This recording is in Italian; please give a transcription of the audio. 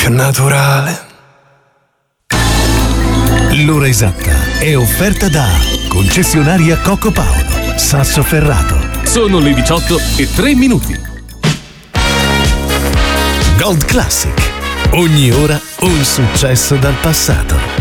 più naturale. L'ora esatta è offerta da Concessionaria Coco Paolo, Sassoferrato. Sono le 18:03. Gold Classic. Ogni ora un successo dal passato.